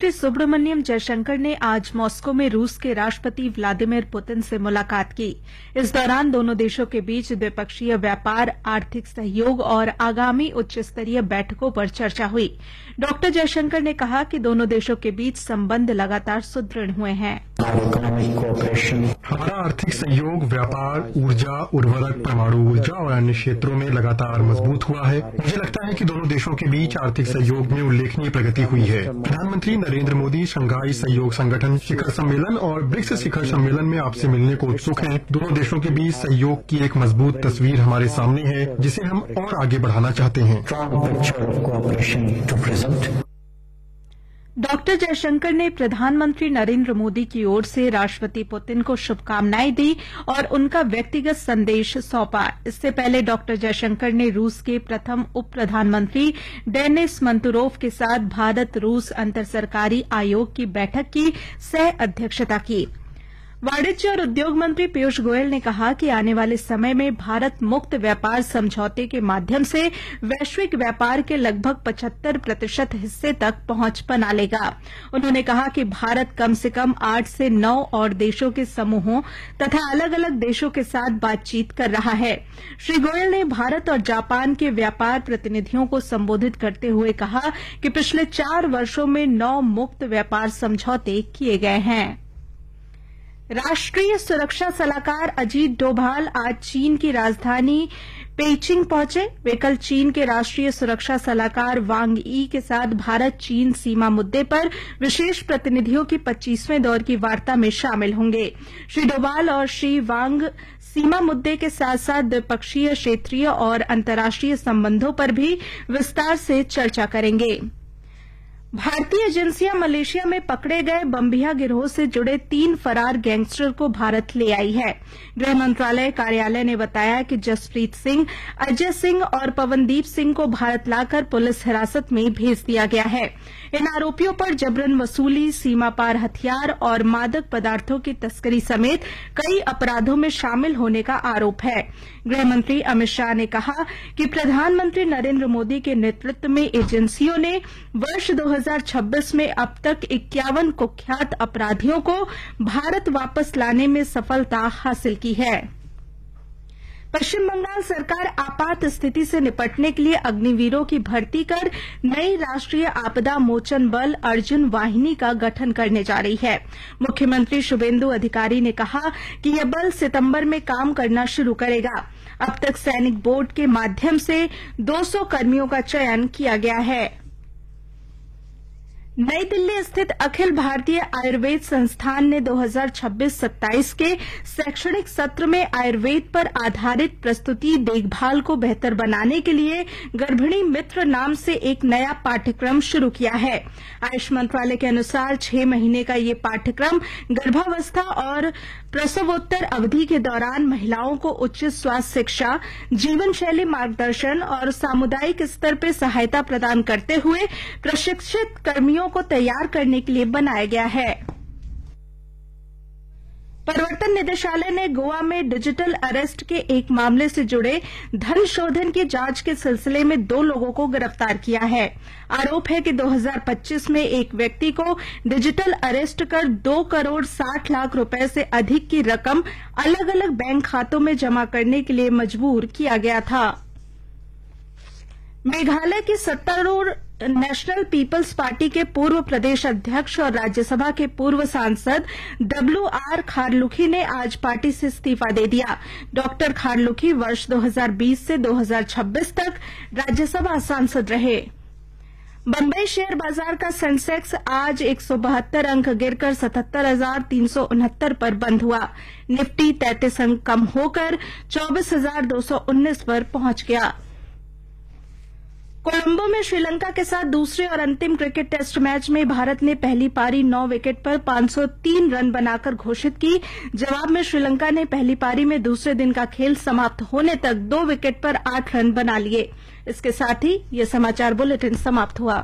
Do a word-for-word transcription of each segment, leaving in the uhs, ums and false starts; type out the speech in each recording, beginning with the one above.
मंत्री सुब्रमण्यम जयशंकर ने आज मॉस्को में रूस के राष्ट्रपति व्लादिमीर पुतिन से मुलाकात की। इस दौरान दोनों देशों के बीच द्विपक्षीय व्यापार, आर्थिक सहयोग और आगामी उच्च स्तरीय बैठकों पर चर्चा हुई। डॉ जयशंकर ने कहा कि दोनों देशों के बीच संबंध लगातार सुदृढ़ हुए हैं। हमारा आर्थिक सहयोग, व्यापार, ऊर्जा, उर्वरक, परमाणु ऊर्जा और अन्य क्षेत्रों में लगातार मजबूत हुआ है। मुझे लगता है कि दोनों देशों के बीच आर्थिक सहयोग में उल्लेखनीय प्रगति हुई है। प्रधानमंत्री नरेंद्र मोदी शंघाई सहयोग संगठन शिखर सम्मेलन और ब्रिक्स शिखर सम्मेलन में आपसे मिलने को उत्सुक हैं। दोनों देशों के बीच सहयोग की एक मजबूत तस्वीर हमारे सामने है, जिसे हम और आगे बढ़ाना चाहते हैं। डॉ जयशंकर ने प्रधानमंत्री नरेंद्र मोदी की ओर से राष्ट्रपति पुतिन को शुभकामनाएं दी और उनका व्यक्तिगत संदेश सौंपा। इससे पहले डॉ जयशंकर ने रूस के प्रथम उप प्रधानमंत्री डेनिस मंतुरोव के साथ भारत रूस अंतर सरकारी आयोग की बैठक की सह अध्यक्षता की। वाणिज्य और उद्योग मंत्री पीयूष गोयल ने कहा कि आने वाले समय में भारत मुक्त व्यापार समझौते के माध्यम से वैश्विक व्यापार के लगभग पचहत्तर प्रतिशत हिस्से तक पहुंच बना लेगा। उन्होंने कहा कि भारत कम से कम आठ से नौ और देशों के समूहों तथा अलग अलग देशों के साथ बातचीत कर रहा है। श्री गोयल ने भारत और जापान के व्यापार प्रतिनिधियों को संबोधित करते हुए कहा कि पिछले चार वर्षों में नौ मुक्त व्यापार समझौते किए गए हैं। राष्ट्रीय सुरक्षा सलाहकार अजीत डोभाल आज चीन की राजधानी पेइचिंग पहुंचे। वे कल चीन के राष्ट्रीय सुरक्षा सलाहकार वांग यी के साथ भारत चीन सीमा मुद्दे पर विशेष प्रतिनिधियों की पच्चीसवें दौर की वार्ता में शामिल होंगे। श्री डोभाल और श्री वांग सीमा मुद्दे के साथ साथ द्विपक्षीय, क्षेत्रीय और अंतर्राष्ट्रीय संबंधों पर भी विस्तार से चर्चा करेंगे। भारतीय एजेंसियां मलेशिया में पकड़े गए बम्बिया गिरोह से जुड़े तीन फरार गैंगस्टर को भारत ले आई है। गृह मंत्रालय कार्यालय ने बताया कि जसप्रीत सिंह, अजय सिंह और पवनदीप सिंह को भारत लाकर पुलिस हिरासत में भेज दिया गया है। इन आरोपियों पर जबरन वसूली, सीमा पार हथियार और मादक पदार्थों की तस्करी समेत कई अपराधों में शामिल होने का आरोप है। गृह मंत्री अमित शाह ने कहा कि प्रधानमंत्री नरेंद्र मोदी के नेतृत्व में एजेंसियों ने वर्ष दो हज़ार छब्बीस में अब तक इक्यावन कुख्यात अपराधियों को भारत वापस लाने में सफलता हासिल की है। पश्चिम बंगाल सरकार आपात स्थिति से निपटने के लिए अग्निवीरों की भर्ती कर नई राष्ट्रीय आपदा मोचन बल अर्जुन वाहिनी का गठन करने जा रही है। मुख्यमंत्री शुभेंदु अधिकारी ने कहा कि यह बल सितंबर में काम करना शुरू करेगा। अब तक सैनिक बोर्ड के माध्यम से दो सौ कर्मियों का चयन किया गया है। नई दिल्ली स्थित अखिल भारतीय आयुर्वेद संस्थान ने दो हज़ार छब्बीस सत्ताईस के शैक्षणिक सत्र में आयुर्वेद पर आधारित प्रस्तुति देखभाल को बेहतर बनाने के लिए गर्भिणी मित्र नाम से एक नया पाठ्यक्रम शुरू किया है। आयुष मंत्रालय के अनुसार छह महीने का ये पाठ्यक्रम गर्भावस्था और प्रसवोत्तर अवधि के दौरान महिलाओं को उचित स्वास्थ्य शिक्षा, जीवन शैली मार्गदर्शन और सामुदायिक स्तर पर सहायता प्रदान करते हुए प्रशिक्षित कर्मियों को तैयार करने के लिए बनाया गया है। प्रवर्तन निदेशालय ने गोवा में डिजिटल अरेस्ट के एक मामले से जुड़े धन शोधन की जांच के सिलसिले में दो लोगों को गिरफ्तार किया है। आरोप है कि दो हज़ार पच्चीस में एक व्यक्ति को डिजिटल अरेस्ट कर दो करोड़ साठ लाख रुपए से अधिक की रकम अलग अलग बैंक खातों में जमा करने के लिए मजबूर किया गया था। मेघालय की सत्तारूढ़ नेशनल पीपल्स पार्टी के पूर्व प्रदेश अध्यक्ष और राज्यसभा के पूर्व सांसद डब्ल्यू आर खारलुखी ने आज पार्टी से इस्तीफा दे दिया। डॉक्टर खारलुखी वर्ष दो हज़ार बीस से दो हज़ार छब्बीस तक राज्यसभा सांसद रहे। बंबई शेयर बाजार का सेंसेक्स आज एक सौ बहत्तर अंक गिरकर सतहत्तर हजार तीन सौ उनहत्तर पर बंद हुआ। निफ्टी तैंतीस अंक कम होकर चौबीस हजार दो सौ उन्नीस पर पहुंच गया। कोलंबो में श्रीलंका के साथ दूसरे और अंतिम क्रिकेट टेस्ट मैच में भारत ने पहली पारी नौ विकेट पर पांच सौ तीन रन बनाकर घोषित की। जवाब में श्रीलंका ने पहली पारी में दूसरे दिन का खेल समाप्त होने तक दो विकेट पर आठ रन बना लिए। इसके साथ ही ये समाचार बुलेटिन समाप्त हुआ।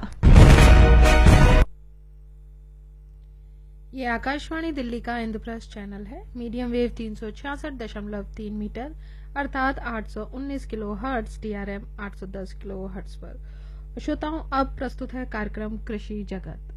ये आकाशवाणी दिल्ली का इंद्रप्रस्थ चैनल है। मीडियम वेव तीन सौ छियासठ दशमलव तीन मीटर अर्थात आठ सौ उन्नीस किलो हर्ट्ज, डीआरएम आठ सौ दस किलो हर्ट्ज पर। श्रोताओं, अब प्रस्तुत है कार्यक्रम कृषि जगत।